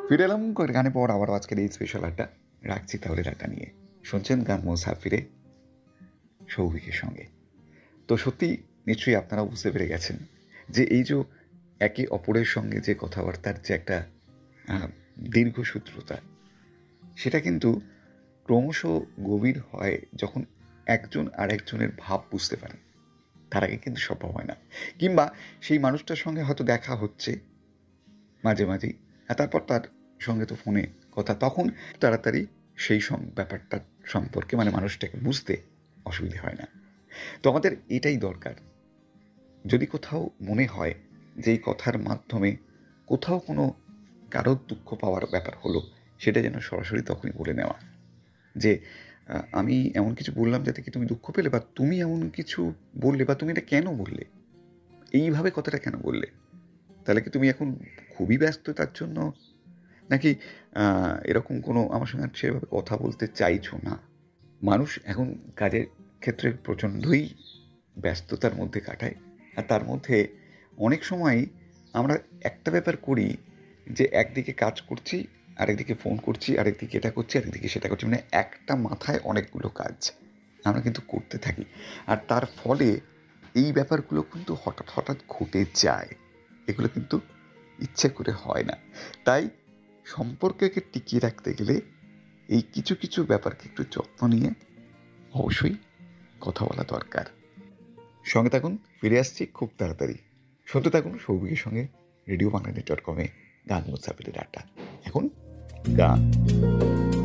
ফিরে এলাম গানে পর আবার আজকের এই স্পেশাল আড্ডা। রাখছি তাহলে ডাটা নিয়ে। শুনছেন গান মোসাফিরে সৌভিকের সঙ্গে। তো সত্যি নিশ্চয়ই আপনারা বুঝতে পেরে গেছেন যে এই যে একে অপরের সঙ্গে যে কথাবার্তার যে একটা দীর্ঘসূত্রতা, সেটা কিন্তু ক্রমশ গভীর হয় যখন একজন আর একজনের ভাব বুঝতে পারে। তার আগে কিন্তু সম্ভব হয় না। কিংবা সেই মানুষটার সঙ্গে হয়তো দেখা হচ্ছে মাঝে মাঝেই, আর তারপর তার সঙ্গে তো ফোনে কথা, তখন তাড়াতাড়ি সেই ব্যাপারটার সম্পর্কে মানে মানুষটাকে বুঝতে অসুবিধে হয় না। তো আমাদের এটাই দরকার। যদি কোথাও মনে হয় যে এই কথার মাধ্যমে কোথাও কোনো কারোর দুঃখ পাওয়ার ব্যাপার হলো, সেটা যেন সরাসরি তখনই বলে নেওয়া যে আমি এমন কিছু বললাম যাতে কি তুমি দুঃখ পেলে, বা তুমি এমন কিছু বললে, বা তুমি এটা কেন বললে, এইভাবে কথাটা কেন বললে, তাহলে কি তুমি এখন খুবই ব্যস্ত তার জন্য, নাকি এরকম কোনো আমার সঙ্গে সেভাবে কথা বলতে চাইছো না? মানুষ এখন কাজের ক্ষেত্রে প্রচণ্ডই ব্যস্ততার মধ্যে কাটায়, আর তার মধ্যে অনেক সময় আমরা একটা ব্যাপার করি যে একদিকে কাজ করছি, আরেকদিকে ফোন করছি, আরেকদিকে এটা করছি, আরেকদিকে সেটা করছি, মানে একটা মাথায় অনেকগুলো কাজ আমরা কিন্তু করতে থাকি। আর তার ফলে এই ব্যাপারগুলো কিন্তু হঠাৎ হঠাৎ ঘটে যায়। এগুলো কিন্তু ইচ্ছে করে হয় না। তাই সম্পর্ককে টিকিয়ে রাখতে গেলে এই কিছু কিছু ব্যাপারকে একটু যত্ন নিয়ে অবশ্যই কথা বলা দরকার। সঙ্গে থাকুন, ফিরে আসছি খুব তাড়াতাড়ি। শুনতে থাকুন সৌভিকের সঙ্গে রেডিও বাংলা নেটওয়ার্ক.com-এ গান মুসাফিরের আড্ডা। এখন গান।